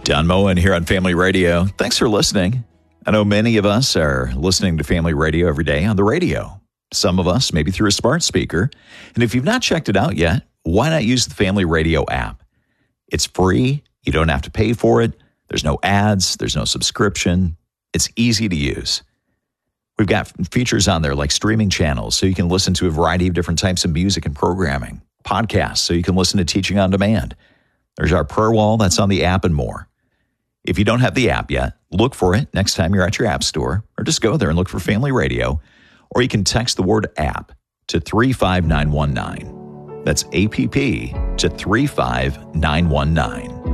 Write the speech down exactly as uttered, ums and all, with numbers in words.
Don Moen here on Family Radio. Thanks for listening. I know many of us are listening to Family Radio every day on the radio. Some of us maybe through a smart speaker. And if you've not checked it out yet, why not use the Family Radio app? It's free. You don't have to pay for it. There's no ads. There's no subscription. It's easy to use. We've got features on there like streaming channels so you can listen to a variety of different types of music and programming. Podcasts so you can listen to teaching on demand. There's our prayer wall that's on the app and more. If you don't have the app yet, look for it next time you're at your app store, or just go there and look for Family Radio, or you can text the word app to three five nine one nine. That's A P P to three five nine one nine.